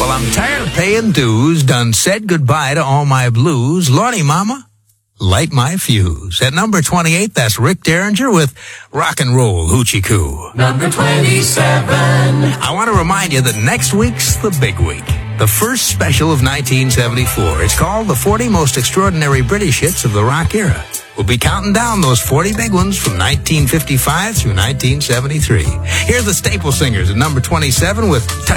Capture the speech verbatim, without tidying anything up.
Well, I'm tired of paying dues, done said goodbye to all my blues. Lordy mama, light my fuse. At number twenty-eight, that's Rick Derringer with Rock and Roll Hoochie Coo. Number twenty-seven. I want to remind you that next week's the big week. The first special of nineteen seventy-four. It's called The forty Most Extraordinary British Hits of the Rock Era. We'll be counting down those forty big ones from nineteen fifty-five through nineteen seventy-three. Here's the Staple Singers at number twenty-seven with